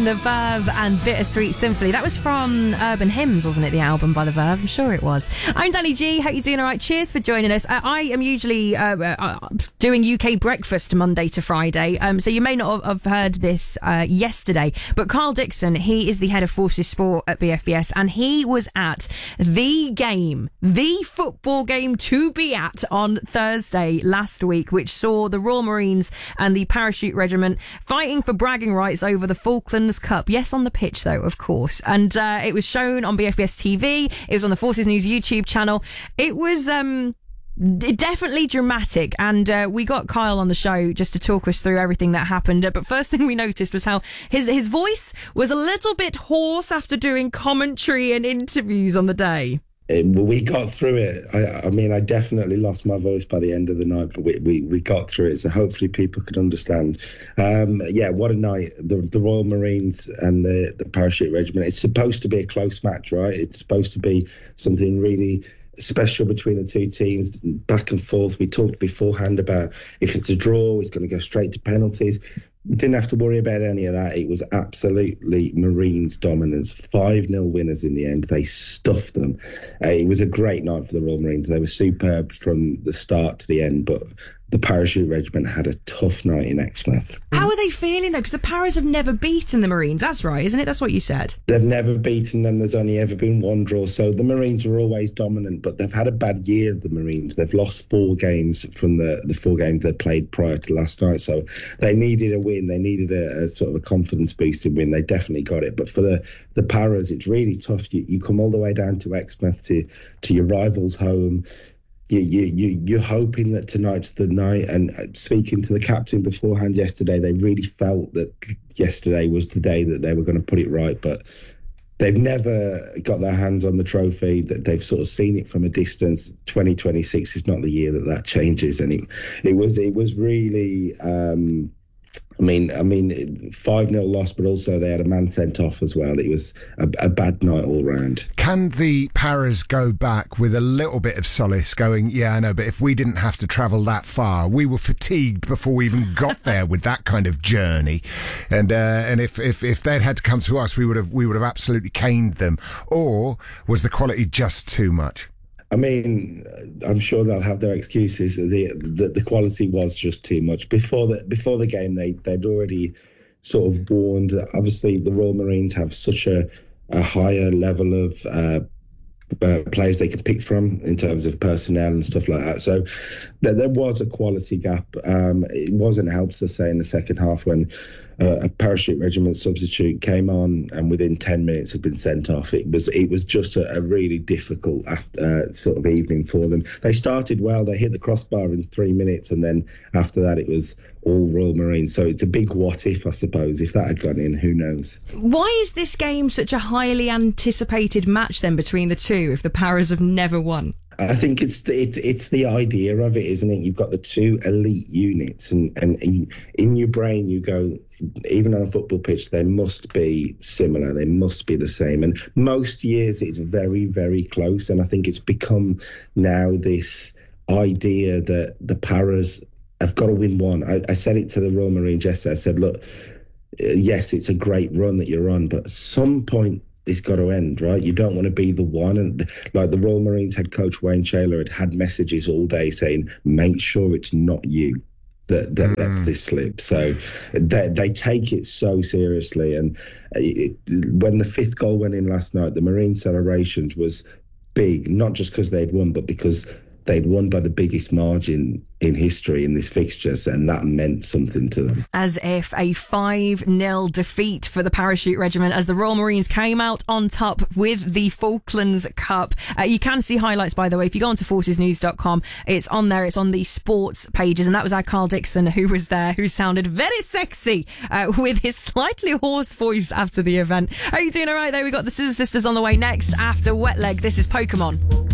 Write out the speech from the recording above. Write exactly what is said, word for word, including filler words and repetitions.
The Verve and Bittersweet Symphony. That was from Urban Hymns, wasn't it? The album by The Verve. I'm sure it was. I'm Danny G. Hope you're doing all right. Cheers for joining us. Uh, I am usually uh, uh, doing U K breakfast Monday to Friday. Um, so you may not have heard this uh, yesterday, but Carl Dixon, he is the head of Forces Sport at B F B S, and he was at the game, the football game to be at on Thursday last week, which saw the Royal Marines and the Parachute Regiment fighting for bragging rights over the Falklands Cup. Yes, on the pitch, though, of course. And uh, it was shown on B F B S T V. It was on the Forces News YouTube channel. It was um, definitely dramatic. And uh, we got Kyle on the show just to talk us through everything that happened. Uh, but first thing we noticed was how his, his voice was a little bit hoarse after doing commentary and interviews on the day. It, we got through it. I, I mean, I definitely lost my voice by the end of the night, but we, we, we got through it. So hopefully people could understand. Um, yeah, what a night. The, the Royal Marines and the, the Parachute Regiment. It's supposed to be a close match, right? It's supposed to be something really special between the two teams, back and forth. We talked beforehand about if it's a draw, it's going to go straight to penalties. We didn't have to worry about any of that. It was absolutely Marines dominance. five nil winners in the end. They stuffed them. Uh, it was a great night for the Royal Marines. They were superb from the start to the end, but the Parachute Regiment had a tough night in Exmouth. How are they feeling, though? Because the Paras have never beaten the Marines. That's right, isn't it? That's what you said. They've never beaten them. There's only ever been one draw. So the Marines are always dominant, but they've had a bad year, the Marines. They've lost four games from the, the four games they played prior to last night. So they needed a win. They needed a, a sort of a confidence-boosting win. They definitely got it. But for the, the Paras, it's really tough. You, you come all the way down to Exmouth, to, to your rival's home. You, you, you, you're hoping that tonight's the night, and speaking to the captain beforehand yesterday, they really felt that yesterday was the day that they were going to put it right, but they've never got their hands on the trophy. That they've sort of seen it from a distance. twenty twenty-six is not the year that that changes, and it, it was it was really. Um, I mean, I mean, five nil loss, but also they had a man sent off as well. It was a, a bad night all round. Can the Paras go back with a little bit of solace, going, yeah, I know, but if we didn't have to travel that far, we were fatigued before we even got there with that kind of journey, and uh, and if, if if they'd had to come to us, we would have we would have absolutely caned them. Or was the quality just too much? I mean, I'm sure they'll have their excuses. The, the the quality was just too much. Before the before the game, they they'd already sort of warned. Obviously, the Royal Marines have such a, a higher level of uh, uh, players they can pick from in terms of personnel and stuff like that. So there, there was a quality gap. Um, it wasn't helped, to say, in the second half when Uh, a Parachute Regiment substitute came on and within ten minutes had been sent off. It was it was just a, a really difficult after, uh, sort of evening for them. They started well. They hit the crossbar in three minutes, and then after that it was all Royal Marines. So it's a big what if, I suppose. If that had gone in, who knows? Why is this game such a highly anticipated match then between the two if the Paras have never won? I think it's the, it's it's the idea of it, isn't it? You've got the two elite units, and, and in, in your brain you go, even on a football pitch, they must be similar. They must be the same. And most years it's very, very close. And I think it's become now this idea that the Paras have got to win one. I, I said it to the Royal Marines yesterday. I said, look, yes, it's a great run that you're on, but at some point, it's got to end, right? You don't want to be the one. And like the Royal Marines head coach Wayne Shaler had had messages all day saying, make sure it's not you that, that mm. lets this slip. So they, they take it so seriously. And it, when the fifth goal went in last night, the Marine celebrations was big, not just because they'd won, but because they'd won by the biggest margin in history in this fixtures, and that meant something to them. As if a five nil defeat for the Parachute Regiment as the Royal Marines came out on top with the Falklands Cup. Uh, you can see highlights, by the way, if you go onto forces news dot com. It's on there. It's on the sports pages, and that was our Carl Dixon who was there, who sounded very sexy uh, with his slightly hoarse voice after the event. Are you doing all right there? We've got the Scissor Sisters on the way next after Wet Leg. This is Pokemon.